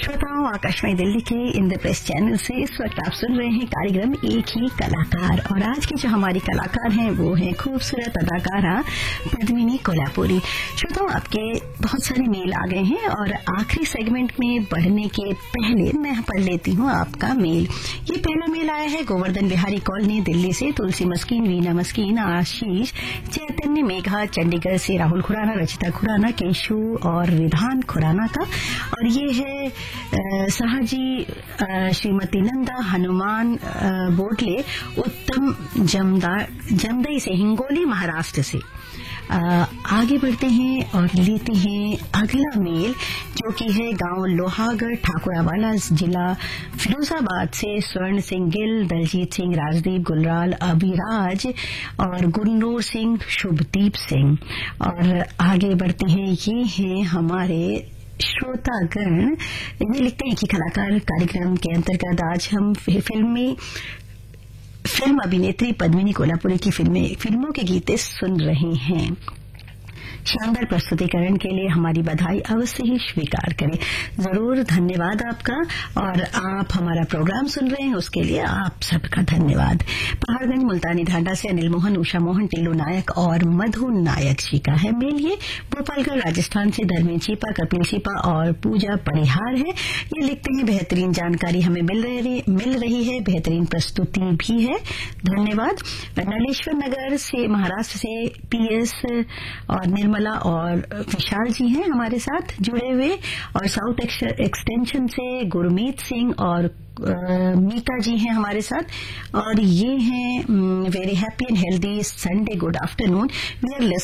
श्रोताओं, आकाशवाणी दिल्ली के इंद्रप्रस्थ चैनल से इस वक्त आप सुन रहे हैं कार्यक्रम एक ही कलाकार। और आज की जो हमारी कलाकार हैं वो हैं खूबसूरत अदाकारा पद्मिनी कोल्हापुरी। श्रोताओं, आपके बहुत सारे मेल आ गए हैं और आखिरी सेगमेंट में बढ़ने के पहले मैं पढ़ लेती हूँ आपका मेल। ये पहला मेल आया है गोवर्धन बिहारी कॉलोनी दिल्ली से। तुलसी मस्कीन, वीना मस्कीन, आशीष, चैतन्य, मेघा, चंडीगढ़ से राहुल खुराना, रचिता खुराना, केशु और विधान खुराना का। और ये है साहजी, श्रीमती नंदा, हनुमान बोटले, उत्तम जमदई से, हिंगोली महाराष्ट्र से। आगे बढ़ते हैं और लेते हैं अगला मेल, जो कि है गांव लोहागढ़, ठाकुरावाला, जिला फिरोजाबाद से स्वर्ण सिंह गिल, दलजीत सिंह, राजदीप, गुलराल, अभिराज और गुरनूर सिंह, शुभदीप सिंह। और आगे बढ़ते हैं, ये हैं हमारे श्रोतागण। इन्हें लिखते हैं कि कलाकार कार्यक्रम के अंतर्गत आज हम फिल्म अभिनेत्री पद्मिनी कोल्हापुरी की फिल्मों के गीते सुन रहे हैं। शानदार प्रस्तुतिकरण के लिए हमारी बधाई अवश्य ही स्वीकार करें। जरूर, धन्यवाद आपका। और आप हमारा प्रोग्राम सुन रहे हैं उसके लिए आप सबका धन्यवाद। पहाड़गंज मुल्तानी ढांडा से अनिल मोहन, उषा मोहन, टीलू नायक और मधु नायक जी का है मेल। ये भोपालगढ़ राजस्थान से धर्मेंद्र चीपा, कपिल चीपा और पूजा परिहार है। ये लिखते हैं बेहतरीन जानकारी हमें मिल रही है, बेहतरीन प्रस्तुति भी है, धन्यवाद। नलेश्वर नगर से, महाराष्ट्र से पीएस और निर्मला और विशाल जी हैं हमारे साथ जुड़े हुए। और साउथ एक्सटेंशन से गुरमीत सिंह और मीता जी हैं हमारे साथ। और ये हैं very happy and healthy Sunday, good afternoon. We are